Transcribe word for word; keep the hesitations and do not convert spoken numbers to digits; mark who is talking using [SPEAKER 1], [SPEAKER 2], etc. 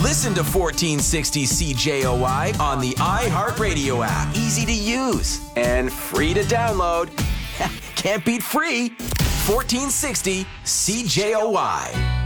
[SPEAKER 1] Listen to fourteen sixty C J O I on the iHeartRadio app. Easy to use and free to download. Can't beat free. fourteen sixty C J O I.